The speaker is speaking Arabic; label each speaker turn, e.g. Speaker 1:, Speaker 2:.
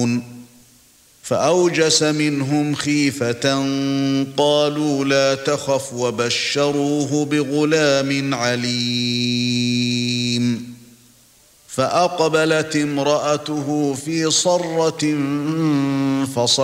Speaker 1: يَعْلَمُونَ فَأَوْجَسَ مِنْهُمْ خِيفَةً قَالُوا لَا تَخَفْ وَبَشَّرُوهُ بِغُلَامٍ عَلِيمٍ فَأَقْبَلَتِ امْرَأَتُهُ فِي صَرَّةٍ